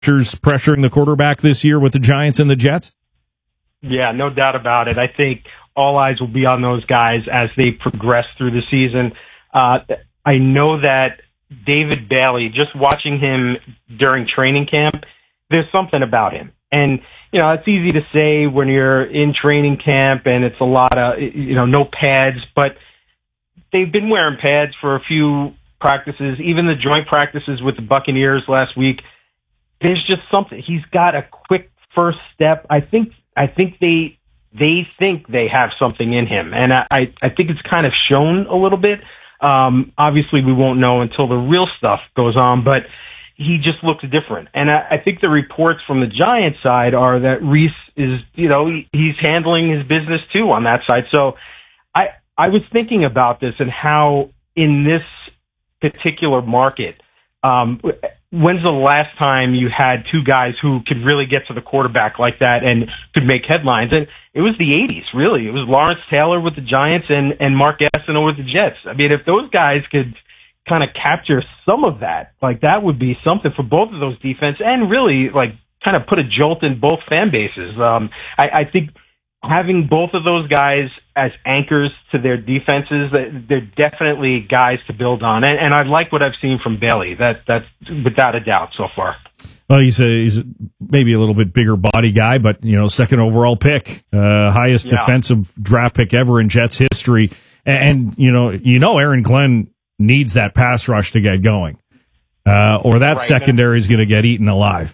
pressuring the quarterback this year with the Giants and the Jets? Yeah, no doubt about it. I think all eyes will be on those guys as they progress through the season. I know that David Bailey, just watching him during training camp, there's something about him. And, it's easy to say when you're in training camp and it's a lot of, no pads, but they've been wearing pads for a few practices, even the joint practices with the Buccaneers last week. There's just something. He's got a quick first step. I think they think they have something in him, and I think it's kind of shown a little bit. Obviously, we won't know until the real stuff goes on, but he just looks different. And I think the reports from the Giants side are that Reese is, he's handling his business too on that side. So I was thinking about this and how in this particular market, when's the last time you had two guys who could really get to the quarterback like that and could make headlines? And it was the 80s, really. It was Lawrence Taylor with the Giants and Mark Gastineau with the Jets. I mean, if those guys could kind of capture some of that, like that would be something for both of those defense and really like kind of put a jolt in both fan bases. I think having both of those guys as anchors to their defenses, they're definitely guys to build on. And I like what I've seen from Bailey. That's without a doubt so far. Well, he's maybe a little bit bigger body guy, but, second overall pick, highest defensive draft pick ever in Jets history. And, Aaron Glenn needs that pass rush to get going, or that secondary is going to get eaten alive.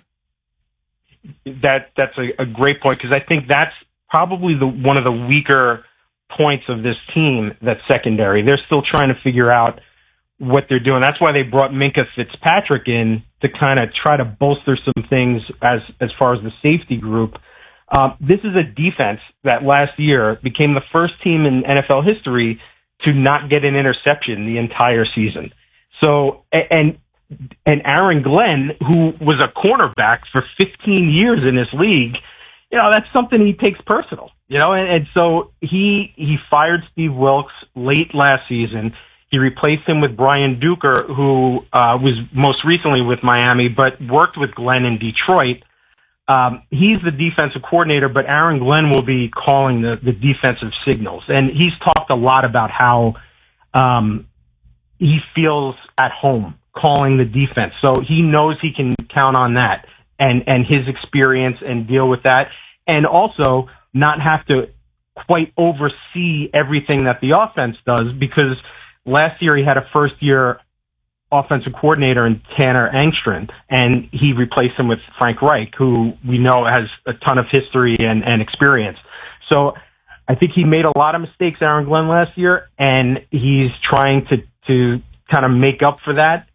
That's a great point, because I think that's probably one of the weaker points of this team, that secondary. They're still trying to figure out what they're doing. That's why they brought Minkah Fitzpatrick in to kind of try to bolster some things as far as the safety group. This is a defense that last year became the first team in NFL history to not get an interception the entire season. So, and Aaron Glenn, who was a cornerback for 15 years in this league, that's something he takes personal, and so he fired Steve Wilkes late last season. He replaced him with Brian Duker, who was most recently with Miami, but worked with Glenn in Detroit. He's the defensive coordinator, but Aaron Glenn will be calling the defensive signals. And he's talked a lot about how he feels at home calling the defense. So he knows he can count on that and his experience and deal with that. And also not have to quite oversee everything that the offense does, because last year he had a first-year offensive coordinator in Tanner Engstrand, and he replaced him with Frank Reich, who we know has a ton of history and experience. So I think he made a lot of mistakes, Aaron Glenn, last year, and he's trying to kind of make up for that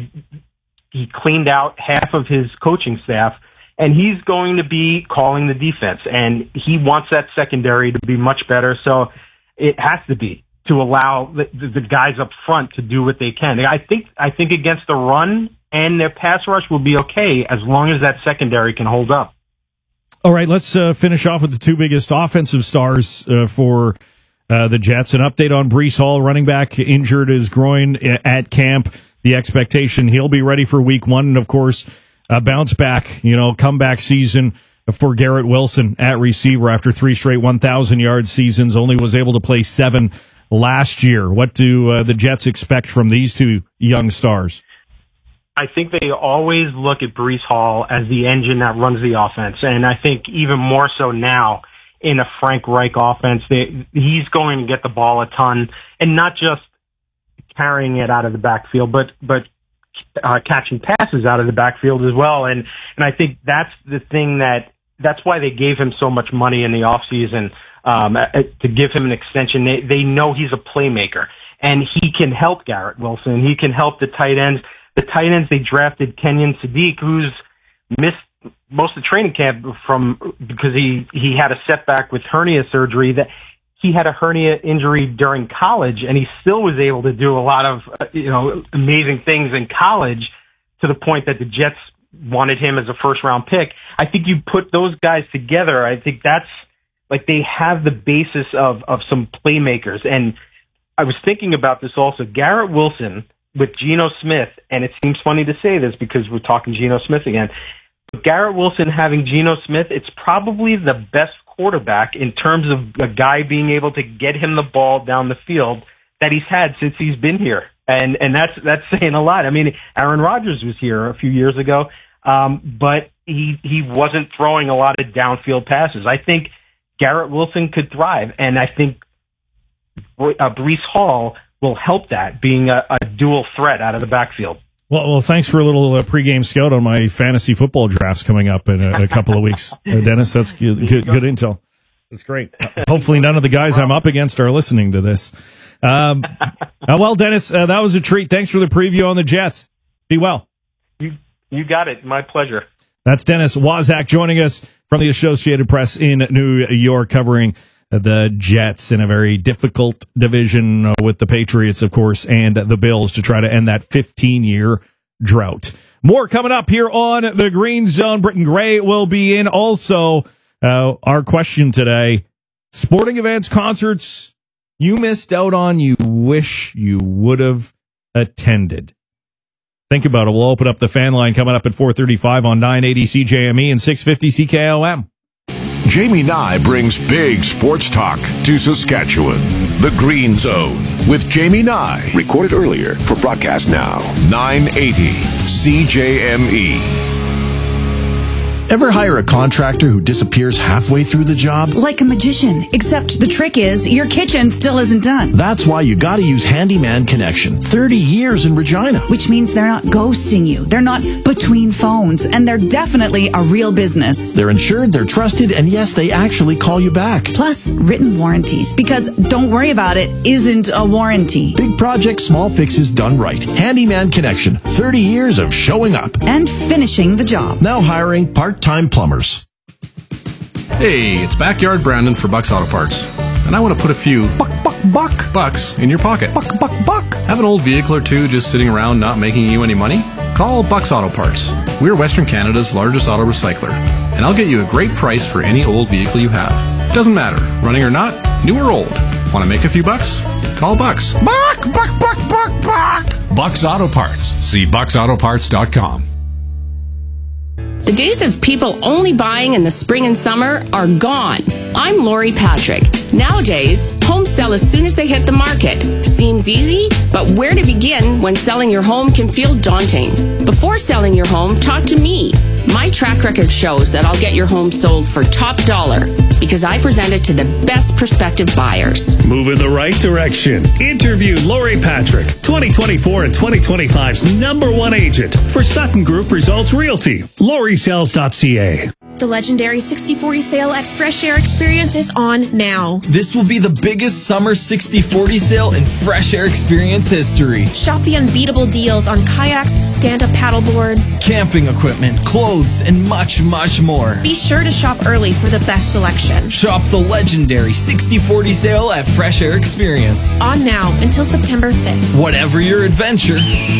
he cleaned out half of his coaching staff, and he's going to be calling the defense, and he wants that secondary to be much better. So it has to be, to allow the guys up front to do what they can. I think against the run and their pass rush will be okay as long as that secondary can hold up. All right, let's finish off with the two biggest offensive stars for the Jets. An update on Breece Hall, running back, injured his groin at camp. The expectation he'll be ready for week one. And, of course, a bounce back, comeback season for Garrett Wilson at receiver after 3 straight 1,000-yard seasons. Only was able to play 7 last year. What do the Jets expect from these two young stars? I think they always look at Breece Hall as the engine that runs the offense. And I think even more so now in a Frank Reich offense, he's going to get the ball a ton, and not just carrying it out of the backfield, but catching passes out of the backfield as well. And I think that's the thing that's why they gave him so much money in the offseason, to give him an extension. They know he's a playmaker, and he can help Garrett Wilson. He can help the tight ends. The tight ends, they drafted Kenyon Sadiq, who's missed most of training camp because he had a setback with hernia surgery. That he had a hernia injury during college, and he still was able to do a lot of amazing things in college, to the point that the Jets wanted him as a first-round pick. I think you put those guys together, I think that's like they have the basis of some playmakers. And I was thinking about this also. Garrett Wilson with Geno Smith, and it seems funny to say this because we're talking Geno Smith again, with Garrett Wilson having Geno Smith, it's probably the best quarterback in terms of a guy being able to get him the ball down the field that he's had since he's been here. And that's saying a lot. I mean, Aaron Rodgers was here a few years ago, but he wasn't throwing a lot of downfield passes. I think Garrett Wilson could thrive, and I think Breece Hall will help that, being a dual threat out of the backfield. Well, thanks for a little pregame scout on my fantasy football drafts coming up in a couple of weeks, Dennis. That's good intel. That's great. Hopefully, none of the guys I'm up against are listening to this. Well, Dennis, that was a treat. Thanks for the preview on the Jets. Be well. You got it. My pleasure. That's Dennis Waszak joining us from the Associated Press in New York, covering the Jets in a very difficult division with the Patriots, of course, and the Bills to try to end that 15-year drought. More coming up here on the Green Zone. Britton Gray will be in. Also, our question today, sporting events, concerts you missed out on, you wish you would have attended. Think about it. We'll open up the fan line coming up at 4:35 on 980 CJME and 650 CKOM. Jamie Nye brings big sports talk to Saskatchewan. The Green Zone with Jamie Nye. Recorded earlier for broadcast now. 980 CJME. Ever hire a contractor who disappears halfway through the job? Like a magician, except the trick is your kitchen still isn't done. That's why you gotta use Handyman Connection. 30 years in Regina. Which means they're not ghosting you. They're not between phones. And they're definitely a real business. They're insured, they're trusted, and yes, they actually call you back. Plus, written warranties. Because don't worry about it isn't a warranty. Big projects, small fixes done right. Handyman Connection. 30 years of showing up. And finishing the job. Now hiring part-time plumbers. Hey, it's Backyard Brandon for Bucks Auto Parts. And I want to put a few bucks in your pocket. Buck. Have an old vehicle or two just sitting around not making you any money? Call Bucks Auto Parts. We're Western Canada's largest auto recycler. And I'll get you a great price for any old vehicle you have. Doesn't matter, running or not, new or old. Want to make a few bucks? Call Bucks. Buck. Bucks Auto Parts. See bucksautoparts.com. The days of people only buying in the spring and summer are gone. I'm Lori Patrick. Nowadays, homes sell as soon as they hit the market. Seems easy, but where to begin when selling your home can feel daunting? Before selling your home, talk to me. My track record shows that I'll get your home sold for top dollar because I present it to the best prospective buyers. Move in the right direction. Interview Lori Patrick, 2024 and 2025's #1 agent for Sutton Group Results Realty. LoriSells.ca. The legendary 60/40 sale at Fresh Air Experience is on now. This will be the biggest summer 60/40 sale in Fresh Air Experience history. Shop the unbeatable deals on kayaks, stand-up paddleboards, camping equipment, clothes, and much, much more. Be sure to shop early for the best selection. Shop the legendary 60/40 sale at Fresh Air Experience. On now until September 5th. Whatever your adventure,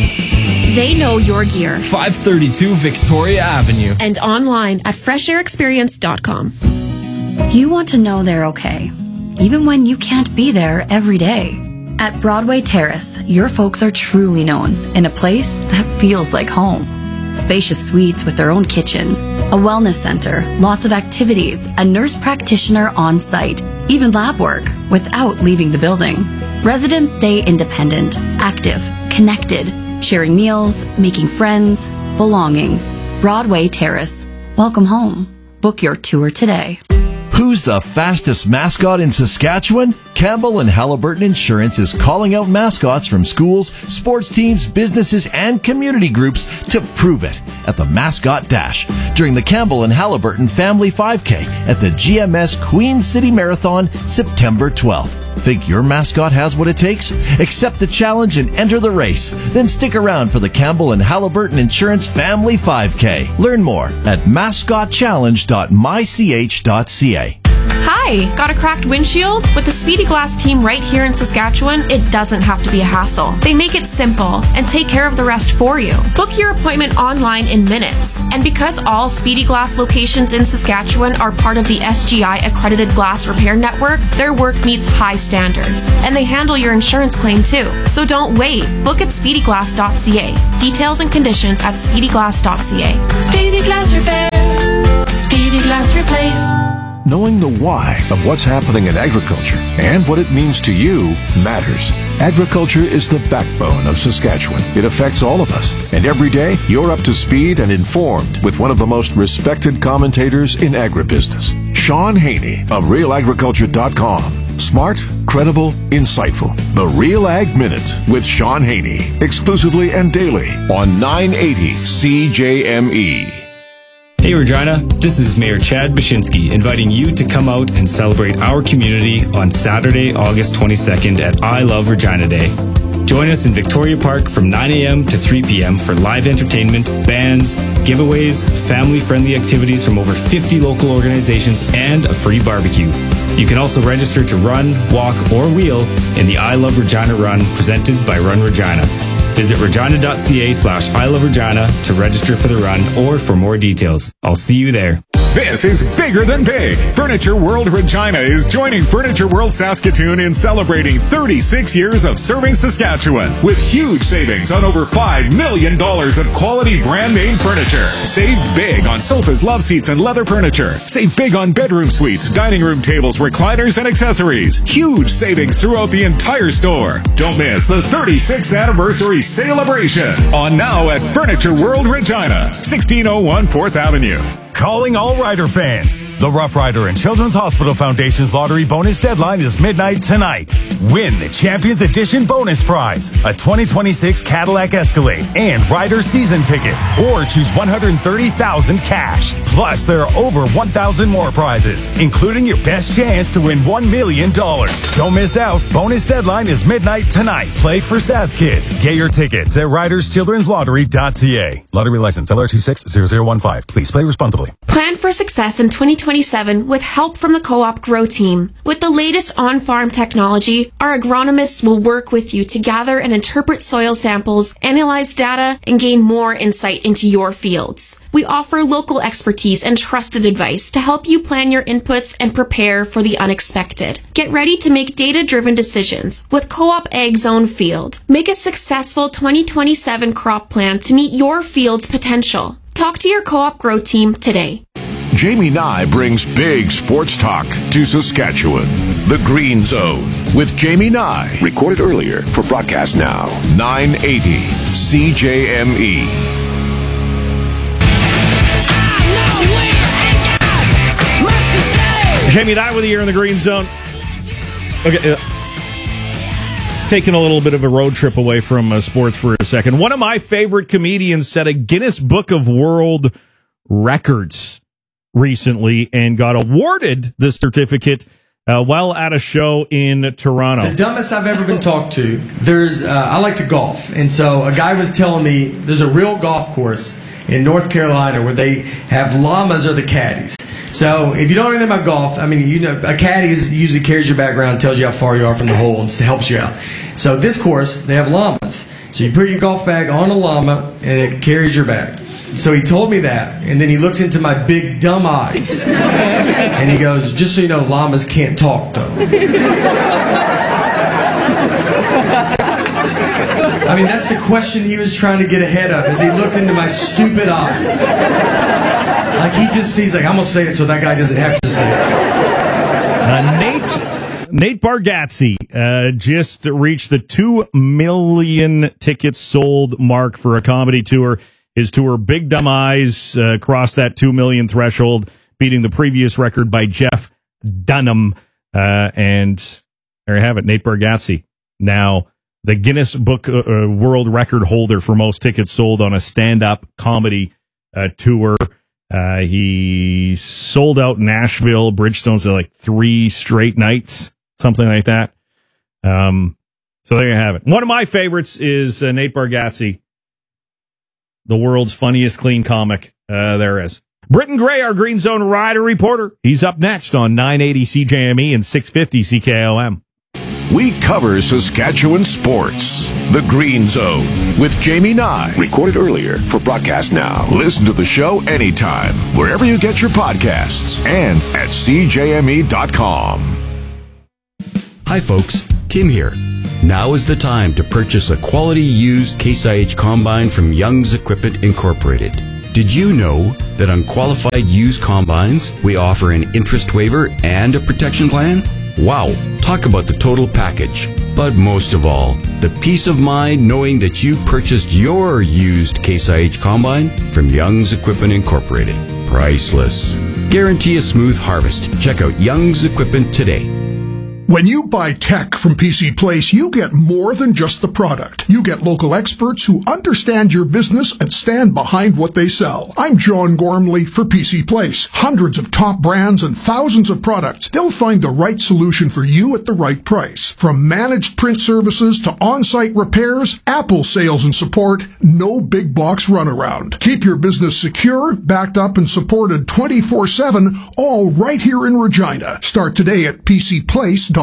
they know your gear. 532 Victoria Avenue. And online at freshairexperience.com. You want to know they're okay, even when you can't be there every day. At Broadway Terrace, your folks are truly known in a place that feels like home. Spacious suites with their own kitchen, a wellness center, lots of activities, a nurse practitioner on site, even lab work without leaving the building. Residents stay independent, active, connected, sharing meals, making friends, belonging. Broadway Terrace. Welcome home. Book your tour today. Who's the fastest mascot in Saskatchewan? Campbell and Halliburton Insurance is calling out mascots from schools, sports teams, businesses, and community groups to prove it at the Mascot Dash during the Campbell and Halliburton Family 5K at the GMS Queen City Marathon, September 12th. Think your mascot has what it takes? Accept the challenge and enter the race. Then stick around for the Campbell and Halliburton Insurance Family 5K. Learn more at mascotchallenge.mych.ca. Hi, got a cracked windshield? With the Speedy Glass team right here in Saskatchewan, it doesn't have to be a hassle. They make it simple and take care of the rest for you. Book your appointment online in minutes. And because all Speedy Glass locations in Saskatchewan are part of the SGI accredited glass repair network, their work meets high standards. And they handle your insurance claim too. So don't wait. Book at speedyglass.ca. Details and conditions at speedyglass.ca. Speedy Glass Repair. knowing the why of what's happening in agriculture and what it means to you matters. Agriculture is the backbone of Saskatchewan. It affects all of us. And every day, you're up to speed and informed with one of the most respected commentators in agribusiness, Sean Haney of RealAgriculture.com. Smart, credible, insightful. The Real Ag Minute with Sean Haney. Exclusively and daily on 980 CJME. Hey Regina, this is Mayor Chad Bashinsky inviting you to come out and celebrate our community on Saturday, August 22nd at I Love Regina Day. Join us in Victoria Park from 9 a.m. to 3 p.m. for live entertainment, bands, giveaways, family-friendly activities from over 50 local organizations, and a free barbecue. You can also register to run, walk, or wheel in the I Love Regina Run presented by Run Regina. Visit regina.ca/I Love Regina to register for the run or for more details. I'll see you there. This is bigger than big. Furniture World Regina is joining Furniture World Saskatoon in celebrating 36 years of serving Saskatchewan with huge savings on over $5 million of quality brand name furniture. Save big on sofas, love seats, and leather furniture. Save big on bedroom suites, dining room tables, recliners, and accessories. Huge savings throughout the entire store. Don't miss the 36th anniversary celebration on now at Furniture World Regina, 1601 4th Avenue. Calling all Rider fans. The Rough Rider and Children's Hospital Foundation's lottery bonus deadline is midnight tonight. Win the Champions Edition bonus prize, a 2026 Cadillac Escalade and Rider season tickets, or choose $130,000 cash. Plus, there are over 1,000 more prizes, including your best chance to win $1 million. Don't miss out. Bonus deadline is midnight tonight. Play for Saz Kids. Get your tickets at riderschildrenslottery.ca. Lottery license LR260015. Please play responsibly. Plan for success in 2027 with help from the Co-op Grow team. With the latest on-farm technology, our agronomists will work with you to gather and interpret soil samples, analyze data, and gain more insight into your fields. We offer local expertise and trusted advice to help you plan your inputs and prepare for the unexpected. Get ready to make data-driven decisions with Co-op Ag Zone Field. Make a successful 2027 crop plan to meet your field's potential. Talk to your Co-op Grow team today. Jamie Nye brings big sports talk to Saskatchewan. The Green Zone with Jamie Nye. Recorded earlier for broadcast now. 980 CJME. Jamie Nye with you here in the Green Zone. Okay, taking a little bit of a road trip away from sports for a second. One of my favorite comedians set a Guinness Book of World Records recently and got awarded the certificate while at a show in Toronto. The dumbest I've ever been talked to. I like to golf, and so a guy was telling me there's a real golf course in North Carolina where they have llamas or the caddies. So if you don't know anything about golf, I mean, you know, a caddy usually carries your bag around, tells you how far you are from the hole, and helps you out. So this course, they have llamas. So you put your golf bag on a llama, and it carries your bag. So he told me that, and then he looks into my big dumb eyes, and he goes, "Just so you know, llamas can't talk, though." I mean, that's the question he was trying to get ahead of as he looked into my stupid eyes. Like, he's like, I'm going to say it so that guy doesn't have to say it. Nate Bargatze just reached the 2 million tickets sold mark for a comedy tour. His tour, Big Dumb Eyes, crossed that 2 million threshold, beating the previous record by Jeff Dunham. And there you have it, Nate Bargatze. Now, the Guinness Book World Record holder for most tickets sold on a stand-up comedy tour. He sold out Nashville, Bridgestone's like 3 straight nights, something like that. So there you have it. One of my favorites is Nate Bargatze, the world's funniest clean comic there is. Britton Gray, our Green Zone Rider reporter. He's up next on 980 CJME and 650 CKOM. We cover Saskatchewan sports. The Green Zone with Jamie Nye. Recorded earlier for broadcast now. Listen to the show anytime, wherever you get your podcasts, and at CJME.com. Hi, folks. Tim here. Now is the time to purchase a quality used Case IH combine from Young's Equipment Incorporated. Did you know that on qualified used combines, we offer an interest waiver and a protection plan? Wow, talk about the total package. But most of all, the peace of mind knowing that you purchased your used Case IH combine from Young's Equipment Incorporated. Priceless. Guarantee a smooth harvest. Check out Young's Equipment today. When you buy tech from PC Place, you get more than just the product. You get local experts who understand your business and stand behind what they sell. I'm John Gormley for PC Place. Hundreds of top brands and thousands of products. They'll find the right solution for you at the right price. From managed print services to on-site repairs, Apple sales and support, no big box runaround. Keep your business secure, backed up and supported 24/7, all right here in Regina. Start today at PCPlace.ca.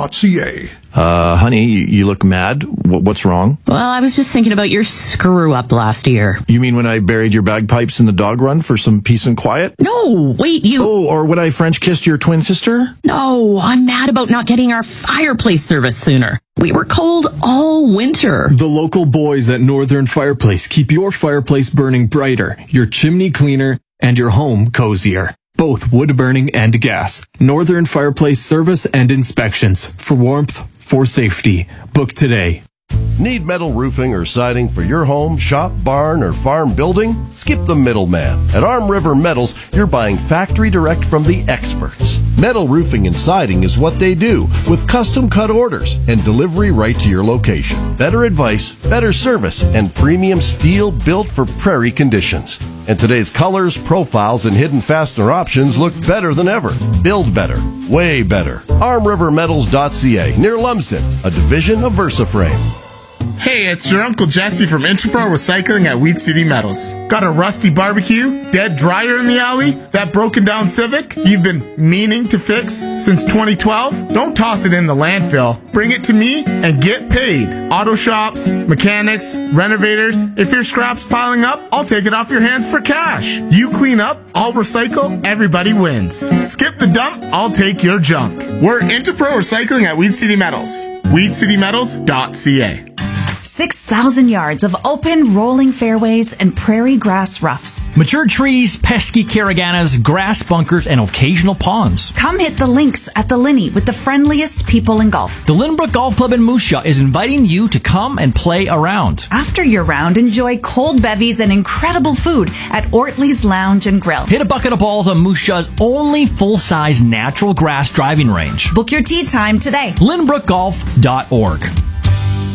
Honey, you look mad. What's wrong? Well, I was just thinking about your screw-up last year. You mean when I buried your bagpipes in the dog run for some peace and quiet? No, wait, you... Oh, or when I French kissed your twin sister? No, I'm mad about not getting our fireplace service sooner. We were cold all winter. The local boys at Northern Fireplace keep your fireplace burning brighter, your chimney cleaner, and your home cozier. Both wood burning and gas. Northern Fireplace service and inspections. For warmth, for safety. Book today. Need metal roofing or siding for your home, shop, barn, or farm building? Skip the middleman. At Arm River Metals, you're buying factory direct from the experts. Metal roofing and siding is what they do, with custom cut orders and delivery right to your location. Better advice, better service, and premium steel built for prairie conditions. And today's colors, profiles, and hidden fastener options look better than ever. Build better. Way better. ArmRiverMetals.ca, near Lumsden, a division of VersaFrame. Hey, it's your Uncle Jesse from Interpro Recycling at Weed City Metals. Got a rusty barbecue, dead dryer in the alley, that broken down Civic you've been meaning to fix since 2012? Don't toss it in the landfill. Bring it to me and get paid. Auto shops, mechanics, renovators. If your scrap's piling up, I'll take it off your hands for cash. You clean up, I'll recycle, everybody wins. Skip the dump, I'll take your junk. We're Interpro Recycling at Weed City Metals. WeedCityMetals.ca. 6,000 yards of open, rolling fairways and prairie grass roughs. Mature trees, pesky caraganas, grass bunkers, and occasional ponds. Come hit the links at the Linney with the friendliest people in golf. The Lynbrook Golf Club in Moose Jaw is inviting you to come and play around. After your round, enjoy cold bevies and incredible food at Ortley's Lounge and Grill. Hit a bucket of balls on Moose Jaw's only full-size natural grass driving range. Book your tee time today. LynbrookGolf.org.